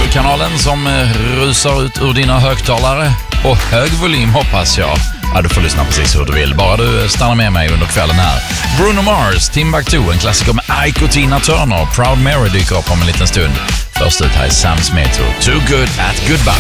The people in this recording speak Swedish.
radiokanalen som rusar ut ur dina högtalare. Och hög volym hoppas jag. Ja, du får lyssna precis hur du vill. Bara du stannar med mig under kvällen här. Bruno Mars, Timbuktu, en klassiker med Ike och Tina Turner. Proud Mary dyker upp om en liten stund. Först ut här är Sam Smith och Too Good at Goodbye.